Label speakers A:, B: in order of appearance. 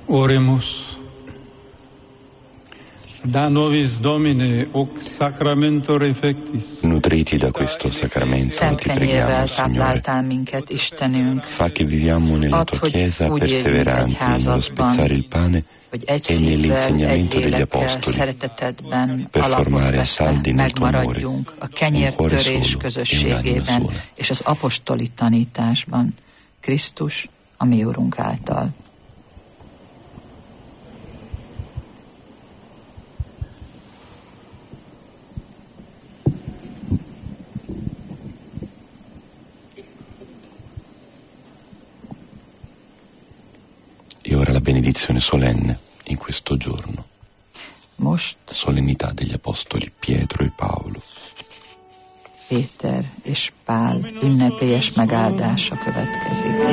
A: Oremus. Da nobis Domine, hoc sacramentor effectis.
B: Nutriti da questo sacramento,
C: Szent
B: ti preghiamo,
C: kenyérrel
B: Signore.
C: tápláltál minket, Istenünk.
B: Fa che viviamo nella
C: Add,
B: tua
C: hogy
B: Chiesa
C: úgy éljünk egy
B: perseveranti nello
C: házadban,
B: spezzare il pane
C: hogy egy
B: e
C: szívvel, egy
B: nell'insegnamento degli
C: lélekkel,
B: apostoli,
C: szeretetedben
B: per
C: alapot
B: formare
C: vetve
B: saldi nel tuo amore,
C: megmaradjunk a
B: un cuore
C: kenyértörés
B: solo e un'anima
C: közösségében
B: sola.
C: és az apostoli tanításban. Krisztus, a mi Urunk által.
B: E ora la benedizione solenne in questo giorno.
C: Most
B: Solennità degli apostoli Pietro e Paolo.
C: Péter és Pál ünnepélyes megáldása következik.